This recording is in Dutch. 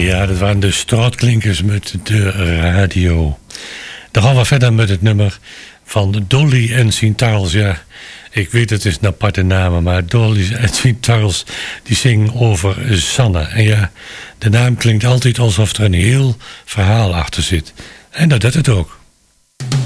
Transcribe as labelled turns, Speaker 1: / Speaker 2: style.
Speaker 1: Ja, dat waren de straatklinkers met de radio. Dan gaan we verder met het nummer van Dolly en Sien Tarrels. Ja, ik weet het is een aparte naam, maar Dolly en Sien Tarrels die zingen over Sanne. En ja, de naam klinkt altijd alsof er een heel verhaal achter zit. En dat doet het ook.